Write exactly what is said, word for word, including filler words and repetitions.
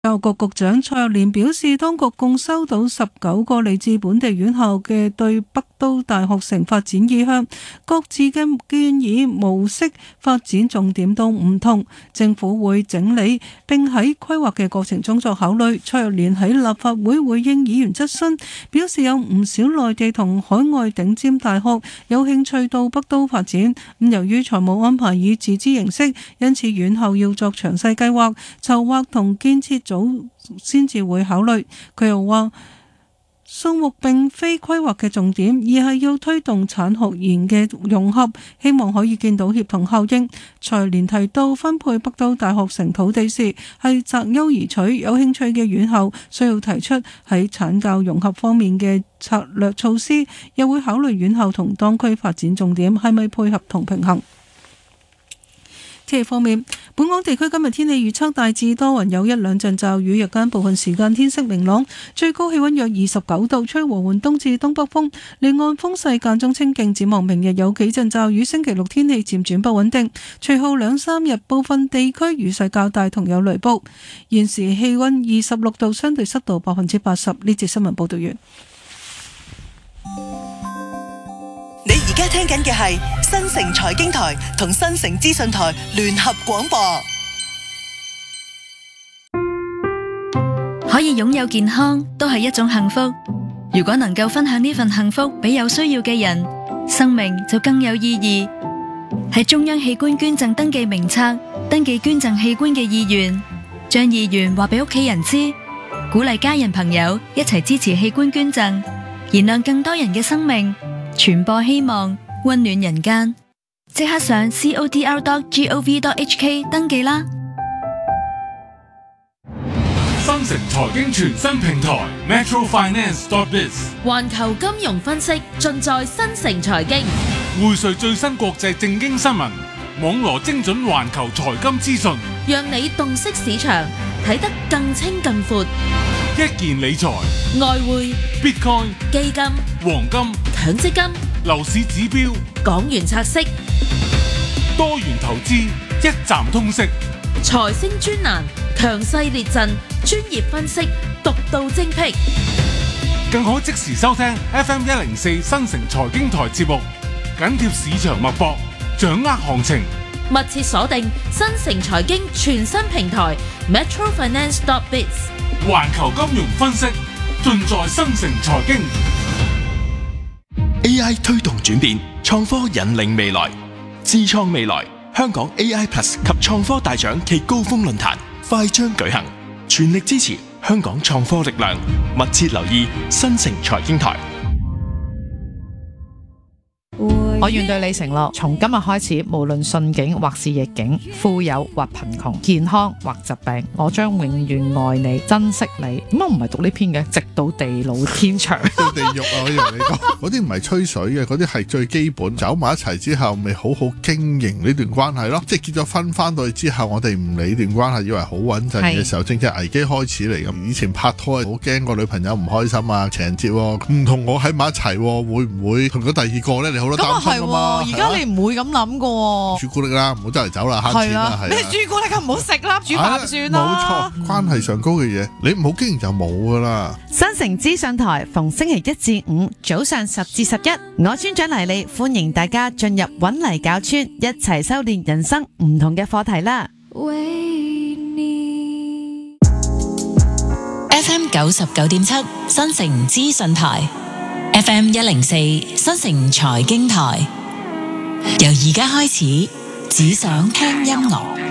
教育局局長蔡若蓮表示，當局共收到十九個嚟自本地院校嘅對北都大學城發展意向，各自嘅建議模式發展重點都唔同，政府會整理並喺規劃嘅過程中作考慮。蔡若蓮喺立法會回應議員質詢，表示有唔少內地同海外頂尖大學有興趣到北都發展，咁由於財務安排以自資形式，因此院校要作詳細計劃、籌劃同建設早先至會考慮。佢又話，數目並非規劃嘅重點，而係要推動產學研嘅融合，希望可以見到協同效應。蔡連提到分配北都大學城土地時係擇優而取，有興趣嘅院校需要提出喺產教融合方面嘅策略措施，又會考慮院校同當區發展重點係咪配合同平衡。天氣方面，本港地區今日天氣預測大致多雲，有一兩陣驟雨，日間部分時間天色明朗，最高氣溫約二十九度，吹和緩東至東北風，離岸風勢間中清勁。展望明日有幾陣驟雨，星期六天氣漸轉不穩定，隨後兩三日部分地區雨勢較大，同有雷暴。現時氣溫二十六度，相對濕度百分之八十。呢節新聞報道完。 你而家聽緊嘅係新城財經台同新城資訊台聯合廣播。 可以擁有健康都係一種幸福，如果能夠分享呢份幸福俾有需要嘅人，生命就更有意義。喺中央器官捐贈登記名冊登記捐贈器官嘅意願，將意願話俾屋企人知，鼓勵家人朋友一齊支持器官捐贈，燃亮更多人嘅生命，傳播希望，溫暖人間。即刻上 c o d r dot gov dot h k 登記啦！ 新城財經全新平台 Metro Finance dot biz， 環球金融分析盡在新城財經， 匯萃最新國際政經新聞，網羅精準環球財金資訊， 讓你洞悉市場，睇得更清更闊。 一件理財、 外匯、 Bitcoin、 基金、 黃金、 強積金、 樓市指標、 港元拆息、 多元投資，一站通識。 財星專欄，強勢列陣，專業分析，獨到精闢， 更可即時收聽 F M 一零四新城財經台節目，緊貼市場脈搏，掌握行情。 密切鎖定新城財經全新平台 Metro Finance dot biz， 環球金融分析盡在新城財經。 A I 推動轉變，創科引領未來，智創未來。香港 A I Plus 及創科大獎暨高峰論壇快將舉行，全力支持香港創科力量，密切留意新城財經台。 我願對你承諾，從今日開始，無論順境或是逆境，富有或貧窮，健康或疾病，我將永遠愛你、珍惜你。點解唔係讀呢篇嘅？直到地老天長。 到地獄啊！我以為你講嗰啲唔係吹水嘅，嗰啲係最基本。走埋一齊之後，咪好好經營呢段關係咯。即係結咗婚翻到去之後，我哋唔理段關係，以為好穩陣嘅時候，正正危機開始嚟咁。以前拍拖好驚個女朋友唔開心啊，情人節唔同我喺埋一齊，會唔會同咗第二個咧？你好多擔心。 係而家你唔會咁諗噶。 朱古力啦，唔好周圍走啦，慳錢啦，係啊。 咩朱古力啊？唔好食啦，煮飯算啦。 冇錯，關係上高嘅嘢，你唔好經營就冇噶啦。 新城資訊台逢星期一至五早上十至十一，我村長黎利歡迎大家進入搵泥搞村，一齊修煉人生唔同嘅課題啦。 F M 九十九點七新城資訊台。F M 一零四新城財經台，由而家開始，只想聽音樂。